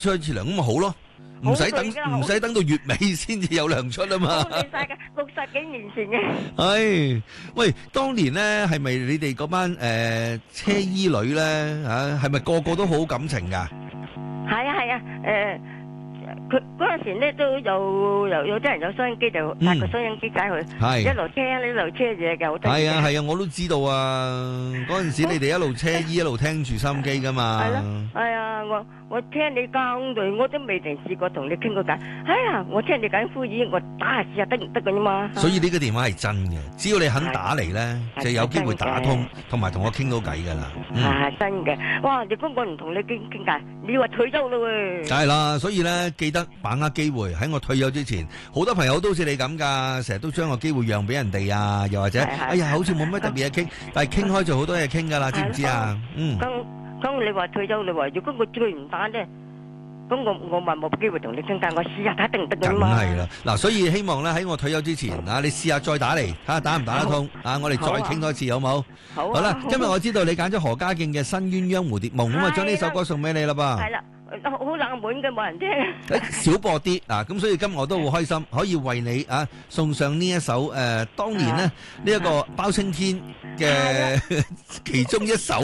出一次糧咁咪好咯，唔使等到月尾先至有糧出啊嘛。 好你晒嘅60幾年前嘅。 唉，喂，當年咧係咪你哋嗰班車衣女咧係咪個個都好感情㗎？ 係啊，佢嗰陣時咧都有啲人有收音機就帶個收音機仔去，一路聽一路車嘢嘅，好得意嘅。 係啊，我都知道啊。嗰陣時你哋一路車衣一路聽住收音機㗎嘛。 係咯，係啊，我聽你講對，我都未曾試過同你傾過偈。哎呀，我聽你講呼籲，我打下試下得唔得㗎啫嘛。 所以呢個電話係真嘅，只要你肯打嚟咧，就有機會打通，同埋同我傾到偈㗎啦。 係真嘅，哇！如果我唔同你傾偈，你話退休啦喎。 梗係啦，所以咧記得把握機會喺我退休之前，好多朋友都好似你咁㗎，成日都將個機會讓俾人哋啊，又或者哎呀好似冇乜特別嘢傾，但係傾開就好多嘢傾㗎啦，知唔知啊？ 咁你話退休，你話如果我再唔打咧，咁我咪冇機會同你傾偈，我試下睇得唔得㗎嘛。 梗係啦，嗱，所以希望咧喺我退休之前啊，你試下再打嚟，睇下打唔打得通啊，我哋再傾多次好冇？好啦，今日我知道你揀咗何家勁嘅《新鴛鴦蝴蝶夢》，咁啊將呢首歌送俾你啦噃。 係啦。好冷門嘅，冇人聽。 少播啲嗱，咁所以今日我都好開心，可以為你啊送上呢一首當年咧呢一個包青天嘅其中一首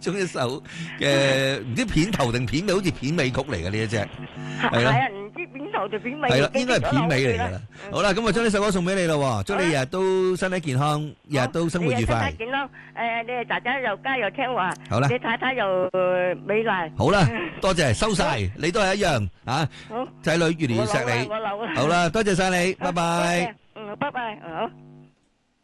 嘅唔知片頭定片尾，好似片尾曲嚟嘅呢一隻，係啦。唔知片頭定片尾。係啦，應該係片尾嚟㗎啦。好啦，咁我將呢首歌送俾你咯，祝你日日都身體健康，日日都生活愉快。身體健康，你哋仔仔又乖又聽話，好啦，你太太又美麗。好啦，多謝收晒，你都係一樣啊！仔女越嚟越錫你。好啦，多謝晒你，拜拜。 拜拜，好。